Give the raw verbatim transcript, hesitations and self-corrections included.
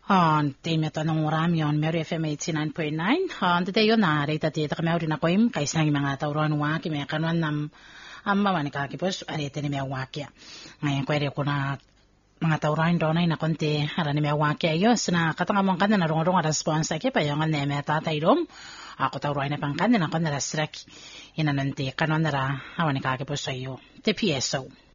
On team ito ng urami on Mary F M eighty-nine point nine. On today yun na rita tita kami rin ako im kaysa ng mga tauron waki may kanuan nam amma man kakipos arete ni may waki. Ngayon kwere ko na mga tauron doon ay nakonti ara ni may waki ayos na katangamon kan na rong-rong response aki pa yung ne meta tayrom. Ako tauron na pangkan na kon na strike inananti kanon na ra awan ni kakipos ayo. Te P S O.